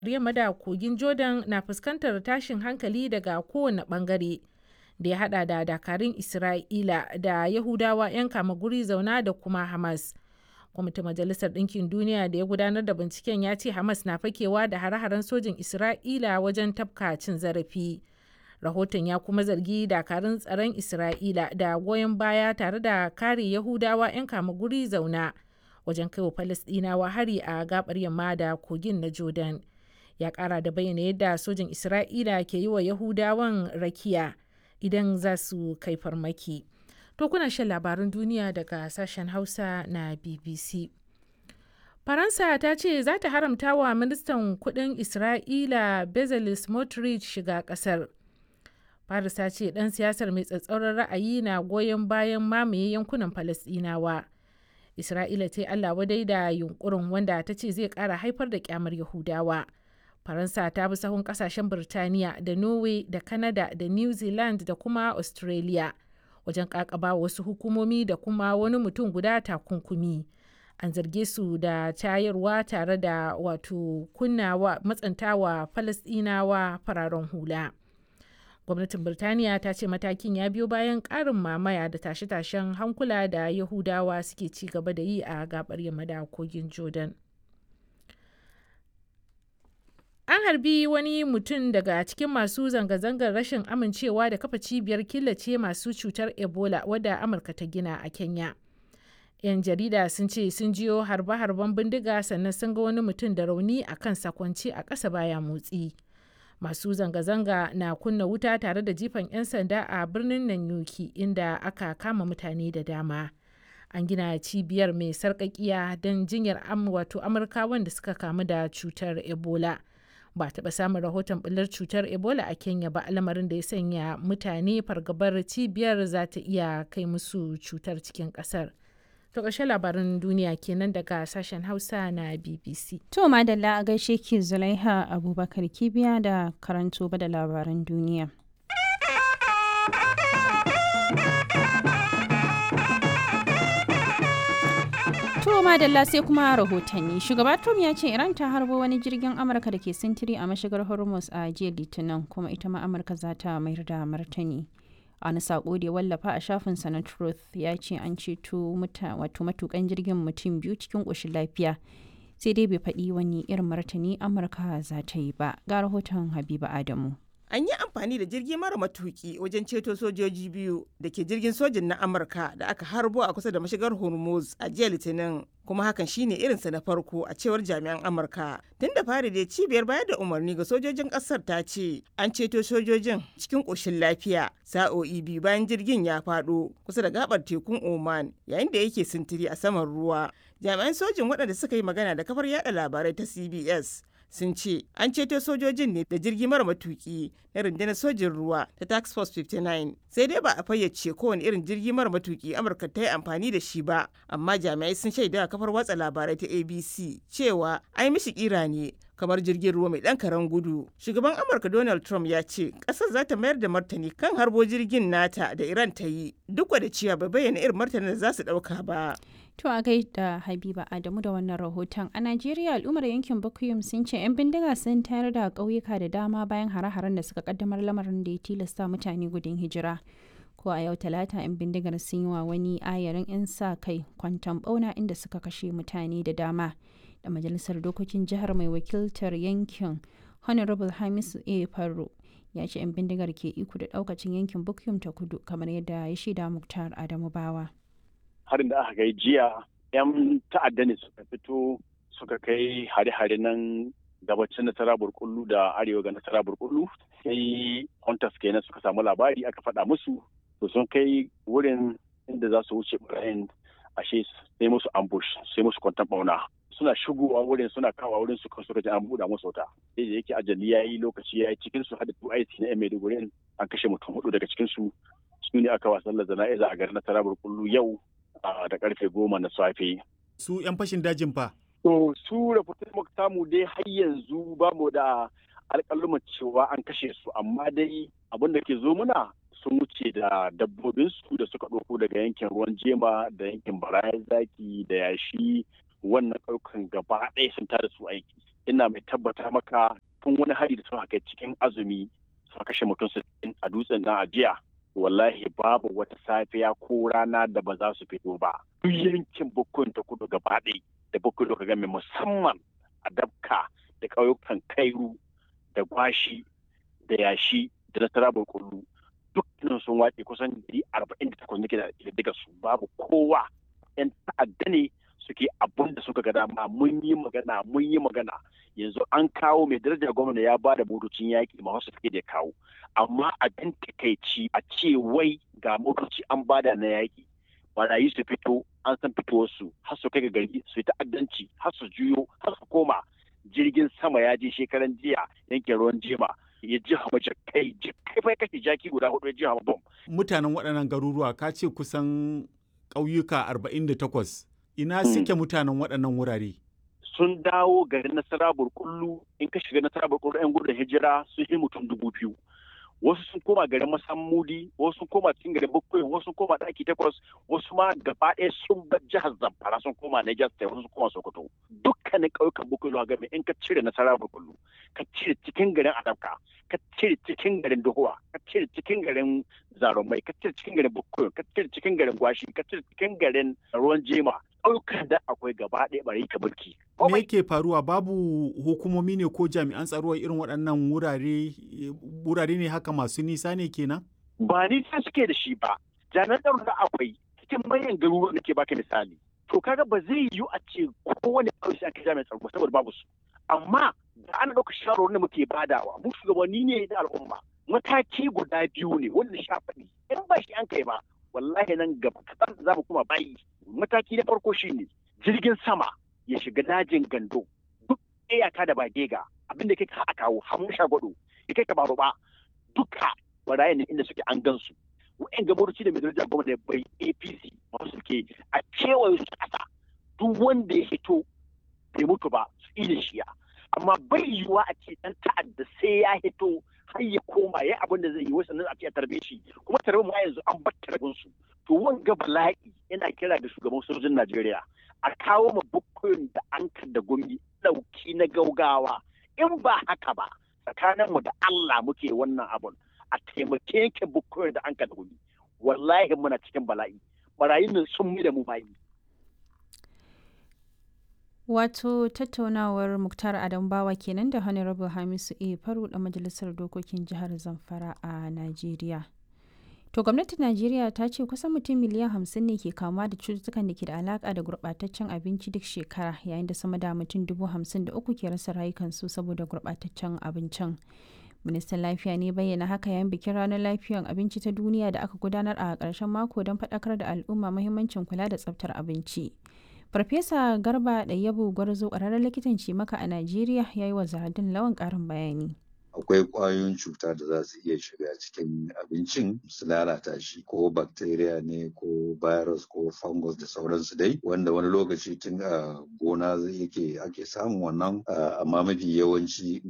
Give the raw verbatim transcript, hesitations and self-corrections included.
yamma da kogin Jordan na fuskantar tashin hankali daga kowane bangare da ya hada da dakarun Isra'ila da Yahudawa 'yan kama guri zauna da kuma Hamas. Kwamitin Majalisar Ɗinkin Duniya da ya gudanar da binciken ya ce Hamas na fakewa da hare-haren sojin Isra'ila wajen tafka cin zarafi. Rahoton ya kuma zargi dakarun tsaron Isra'ila da goyon baya tare da kare Yahudawa 'yan kama guri zauna wajen kai wa Falasɗinawa hari a gabar yamma da kogin na Jordan. Ya kara da bayyana yadda sojin Isra'ila ke yi wa Yahudawan rakiya idan za su kai farmaki. To kuna shan labaran duniya daga sashen Hausa na B B C. Faransa ta ce za ta haramta wa ministan kudin Isra'ila Bezalel Smotrich shiga kasar. Paris ta ce dan siyasar mai tsatsauran ra'ayi na goyon bayan mamaye yankunan Falasɗinawa. Isra'ila ta yi Allah wadai da yunkurin wanda ta ce zai kara haifar da kyamar Yahudawa. Faransa ta bi sahun kasashen Birtaniya da Norway da Canada da New Zealand da kuma Australia wajen kakaba wasu hukumomi da kuma wani mutum guda takunkumi. An zarge su da tayarwa tare da wato kunnawa matsantawa Falasɗinawa fararen hula. Gwamnatin Birtaniya ta ce matakin ya biyo bayan ƙarin mamaya da tashe-tashen hankula da Yahudawa suke ci gaba da yi a gabar yamma da kogin Jordan. An harbi wani mutum daga cikin masu zanga-zangar rashin amincewa da kafa cibiyar killace masu cutar Ebola wadda Amurka ta gina a Kenya. 'Yan jarida sun ce sun jiyo harbe-harben bindiga sannan sun ga wani mutum da rauni a kan sakwance a ƙasa baya motsi. Masu zanga-zanga na kunna wuta tare da jifan 'yan sanda a birnin Nanyuki inda aka kama mutane da dama. An gina cibiyar mai sarƙaƙiya don jinyar wato Amurka wanda suka kamu da cutar Ebola. Ba taɓa samun rahoton ɓullar cutar Ebola a Kenya ba, lamarin da ya sanya mutane fargabar cibiyar za ta iya kai musu cutar cikin ƙasar. To ƙarshen labaran duniya kenan daga sashen Hausa na B B C. To madalla a gaishe ki Zulaiha Abubakar Kibiya da karanto ba da labaran duniya. To madalla sai kuma rahotanni. Shugaba Trump ya ce Iran ta harbo wani jirgin Amurka da ke sintiri a mashigar Hormuz a jiya Litinin, kuma ita ma Amurka za ta mayar da martani. A wani sako da ya wallafa a shafinsa na Truth ya ce an ceto wato matukan jirgin mutum biyu cikin ƙoshin lafiya, sai dai bai faɗi wani irin martani Amurka za ta yi ba. Ga rahoton Habiba Adamu. An yi amfani da jirgi mara matuki wajen ceto sojoji biyu da ke jirgin sojin na Amurka da aka harbo a kusa da mashigar Hormuz a jiya Litinin, kuma hakan shine irinsa na farko a cewar jami'an Amurka. Tun da fari da cibiyar bayar da umarni ga sojojin kasar ta ce an ceto sojojin cikin ƙoshin lafiya sa'o'i biyu bayan jirgin ya faɗo kusa da gabar tekun Oman yayin da yake sintiri a saman ruwa. Jami'an sojin waɗanda suka yi magana da kafar yada labarai ta C B S sun ce an ceto sojojin ne da jirgi mara matuki na rundunar sojin ruwa ta task force fifty-nine, sai dai ba a fayyace kowane irin jirgi mara matuki Amurka ta yi amfani da shi ba, amma jami'ai sun shaida kafar watsa labarai ta A B C cewa ai mishi kira ne kamar jirgin ruwa mai ɗan karen gudu. Shugaban Amurka Donald Trump ya ce ƙasar za ta mayar da martani kan harbo jirgin nata da Iran ta yi, duk da cewa bai bayyana irin martanin da za su ɗauka ba. To a gaida Habiba Adamu da wannan rahoton. A Najeriya al'ummar yankin Bukuyum sun ce 'yan bindiga sun tayar da ƙauyuka da dama bayan hare-haren da suka kaddamar, lamarin da ya tilasta mutane gudun hijira. Ko a yau Talata 'yan bindigar sun yi wa wani ayarin 'yan sa kai kwanton bauna inda suka kashe mutane da dama. Da majalisar dokokin jihar mai wakiltar yankin Honorable Hamisu A. Farro ya ce 'yan bindigar ke iko da ɗaukacin yankin Bukuyum ta kudu, kamar yadda ya shaida Muktar Adamu Bawa. Harin da aka kai jiya 'yan ta'adda ne suka fito suka kai hare-hare nan gabacin nasara burkullu da arewa ga nasara burkullu, sai hunters kenan suka samu labari aka faɗa musu, to sun kai wurin inda za su wuce barayin, ashe sai musu ambush, sai musu kwantan bauna. Suna shigowa wurin suna kawo wurin su kan suka ji an buɗa musu wuta, sai da yake ajali ya yi lokaci ya yi cikin su hada two aiki na yan Maiduguri an kashe mutum hudu daga cikin su su ne aka wasan da jana'iza a garin nasara burkullu yau da karfe goma na safe. Su 'yan fashin dajin fa? To su rahoton muka samu dai har yanzu ba mu da alƙaluman cewa an kashe su, amma dai abin da ke zo muna sun wuce da dabbobinsu da suka ɗauko daga yankin ruwan jema da yankin barayin zaki da yashi, wannan ɗaukan gaba ɗaya sun tada su aiki. ina mai tabbata maka tun wani hari da suka kai cikin azumi suka kashe mutum sittin a dutsen nan a jiya wallahi babu wata safiya ko rana da ba za su fito ba. Duk yankin Bukkun ta Kudu gaba ɗaya da Bukkun da game musamman a Dabka da ƙauyukan Kairu da Gwashi da Yashi da Nasara Burkullu dukkanin sun wace kusan dari arba'in da takwas nake da daga su babu kowa. 'Yan ta'adda ne suke abun da suka ga dama mun yi magana mun yi magana yanzu an kawo mai darajar gwamna ya ba da motocin yaƙi ma wasu suke da kawo amma abin takaici a ce wai ga motoci an bada na yaƙi barayi su fito an san fitowarsu har su kai ga gari su yi ta'addanci har su juyo har su koma jirgin sama ya je shekaran jiya yankin ruwan jima ya ji hama jakai jakai fa kashe jaki guda hudu ya ji hama bom. Mutanen waɗannan garuruwa ka ce kusan ƙauyuka arba'in da takwas ina suke mutanen waɗannan wurare? Sun dawo garin Nasara Burkullu in ka shiga Nasara Burkullu 'yan gudun hijira sun yi mutum dubu biyu. Wasu sun koma garin Masammudi, wasu sun koma cikin garin Bukkoyi, wasu sun koma ɗaki takwas, wasu ma gaba ɗaya sun bar jihar Zamfara sun koma Niger State, wasu sun koma Sokoto. Dukkanin ƙauyukan Bukkoyi zuwa game in ka cire Nasara Burkullu, ka cire cikin garin Adabka, ka cire cikin garin Dohuwa, ka cire cikin garin Zarumai, ka cire cikin garin Bukkoyi, ka cire cikin garin Gwashi, ka cire cikin garin Ruwan Jema. Ɗaukar da akwai gaba ɗaya bari ka burki. Me yake faruwa babu hukumomi ne ko jami'an tsaro irin waɗannan wurare wurare ne haka masu nisa ne kenan? Ba nisa suke da shi ba. Jami'an tsaro da akwai cikin manyan garuruwan da ke baka misali. To kaga ba zai yiwu a ce kowane ƙauye sai aka jami'an tsaro saboda babu su. Amma da ana ɗaukar shawarwarin da muke badawa mu shugabanni ne da al'umma. Mataki guda biyu ne wanda sha faɗi. In ba shi an kai ba wallahi nan gaba kaɗan za mu kuma bayi. Mataki na farko shine jirgin sama ya shiga dajin Gando duk iyaka da Bagega abinda kai ka kawo Hamusha Gwado ya kai ka baro ba duka barayin ne inda suke an gansu wa'en gabaruci da mai daraja gwamnati da bai A P C masu suke a kewaye su kasa duk wanda ya hito bai mutu ba su ila shiya amma bai yiwuwa a ce dan ta'adda sai ya hito har ya koma ya abin da zai yi wasu nan a ce a tarbe shi kuma tarbe mu yanzu an bar tarbin su to wanga bala'i yana kira da shugaban sojojin Najeriya a kawo ma Bukkoyin da Ankar da Gumi dauki na gaugawa in ba haka ba tsakaninmu da Allah muke wannan abun a taimake yanke Bukkoyin da Ankar da Gumi wallahi muna cikin bala'i barayin nan sun mi da mu bayi. Wato tattaunawar Muktar Adam Bawa kenan da Honorable Hamisu A. Faru da Majalisar Dokokin Jihar Zamfara a Najeriya. To gwamnatin Najeriya ta ce kusan mutum miliyan hamsin ne ke kamuwa da cututtukan da ke da alaka da gurɓataccen abinci duk shekara yayin da sama da mutum dubu hamsin da uku ke rasa rayukansu saboda gurɓataccen abincin. Ministan Lafiya ne bayyana haka yayin bikin ranar lafiyar abinci ta duniya da aka gudanar a ƙarshen mako don faɗakar da al'umma muhimmancin kula da tsaftar abinci. Farfesa Garba Ɗayyabu Gwarzo ƙwararren likitan cimaka a Najeriya ya yi wa Zahardin Lawan ƙarin bayani. Akwai ƙwayoyin cuta da za su iya shiga cikin abincin su lalata shi ko bacteria ne ko virus ko fungus da sauransu dai wanda wani lokaci tun a gona yake ake samun wannan amma mafi yawanci